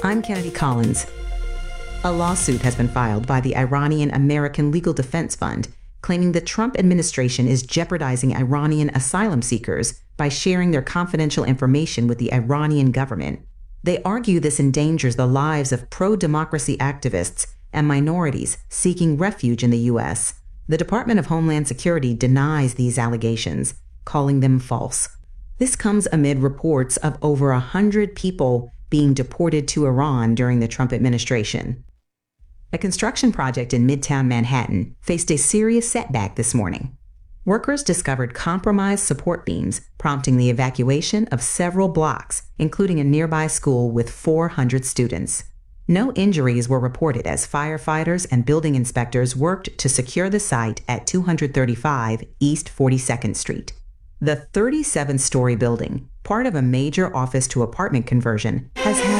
I'm Kennedy Collins. A lawsuit has been filed by the Iranian American Legal Defense Fund, claiming the Trump administration is jeopardizing Iranian asylum seekers by sharing their confidential information with the Iranian government. They argue this endangers the lives of pro-democracy activists and minorities seeking refuge in the U.S. The Department of Homeland Security denies these allegations, calling them false. This comes amid reports of over 100 people being deported to Iran during the Trump administration. A construction project in Midtown Manhattan faced a serious setback this morning. Workers discovered compromised support beams, prompting the evacuation of several blocks, including a nearby school with 400 students. No injuries were reported as firefighters and building inspectors worked to secure the site at 235 East 42nd Street. The 37-story building, part of a major office-to-apartment conversion, has had